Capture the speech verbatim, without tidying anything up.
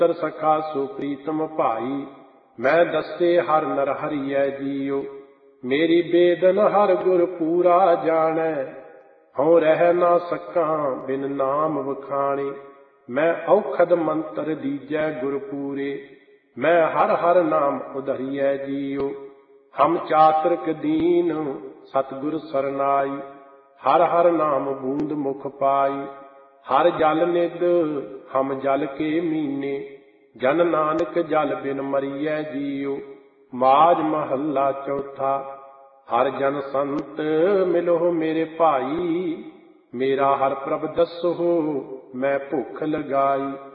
ਪੁੱਤਰ ਸਖਾ ਸੋ ਪ੍ਰੀਤਮ ਭਾਈ। ਮੈਂ ਦੱਸੇ ਹਰ ਨਰ ਹਰੀਐ ਜੀਉ, ਮੇਰੀ ਬੇਦਨ ਹਰ ਗੁਰ ਪੂਰਾ ਜਾਣੈ। ਹਉ ਰਹਿ ਨਾ ਸਕਾਂ ਬਿਨ ਨਾਮ ਵਖਾਣੇ, ਮੈਂ ਔਖਦ ਮੰਤਰ ਦੀਜੈ ਗੁਰ ਪੂਰੇ। ਮੈਂ ਹਰ ਹਰ ਨਾਮ ਉਧਰੀਐ ਜੀਉ, ਹਮ ਚਾਤ੍ਰਿਕ ਦੀਨ ਸਤਿਗੁਰ ਸਰਨਾਈ। ਹਰ ਹਰ ਨਾਮ ਬੂੰਦ ਮੁਖ ਪਾਈ, ਹਰ ਜਲ ਨਿਧ ਹਮ ਜਲ ਕੇ ਮੀਨੇ। ਜਨ ਨਾਨਕ ਜਲ ਬਿਨ ਮਰੀਐ ਜੀਉ, ਮਾਝ ਮਹੱਲਾ ਚੌਥਾ। ਹਰ ਜਨ ਸੰਤ ਮਿਲੋ ਮੇਰੇ ਭਾਈ, ਮੇਰਾ ਹਰ ਪ੍ਰਭ ਦੱਸੋ ਮੈਂ ਭੁੱਖ ਲਗਾਈ।